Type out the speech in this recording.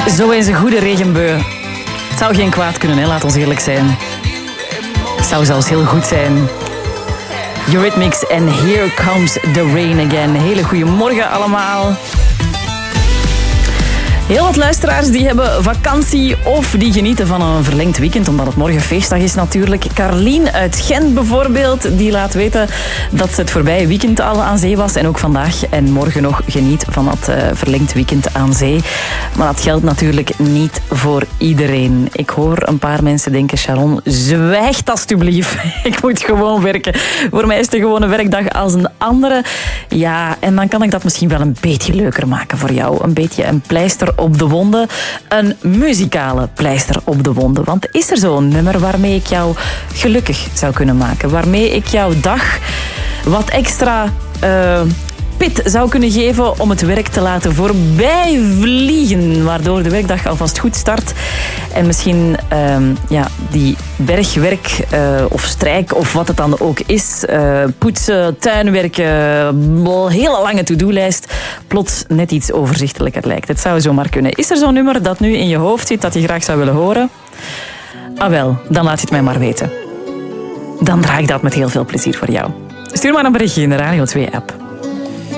Zo eens een goede regenbui. Het zou geen kwaad kunnen, hè? Laat ons eerlijk zijn. Het zou zelfs heel goed zijn. Eurythmics en Here Comes the Rain Again. Hele goede morgen allemaal. Heel wat luisteraars die hebben vakantie of die genieten van een verlengd weekend, omdat het morgen feestdag is natuurlijk. Carlien uit Gent bijvoorbeeld, die laat weten dat ze het voorbije weekend al aan zee was en ook vandaag en morgen nog geniet van dat verlengd weekend aan zee. Maar dat geldt natuurlijk niet voor iedereen. Ik hoor een paar mensen denken, Sharon, zwijg alstublieft. Ik moet gewoon werken. Voor mij is het gewoon een werkdag als een andere. Ja, en dan kan ik dat misschien wel een beetje leuker maken voor jou. Een beetje een pleister op de wonden. Een muzikale pleister op de wonden. Want is er zo'n nummer waarmee ik jou gelukkig zou kunnen maken? Waarmee ik jouw dag wat extra pit zou kunnen geven om het werk te laten voorbij vliegen. Waardoor de werkdag alvast goed start. En misschien die bergwerk of strijk of wat het dan ook is. Poetsen, tuinwerken, hele lange to-do-lijst. Plots net iets overzichtelijker lijkt. Het zou zomaar kunnen. Is er zo'n nummer dat nu in je hoofd zit dat je graag zou willen horen? Ah wel, dan laat je het mij maar weten. Dan draai ik dat met heel veel plezier voor jou. Stuur maar een berichtje in de Radio 2-app.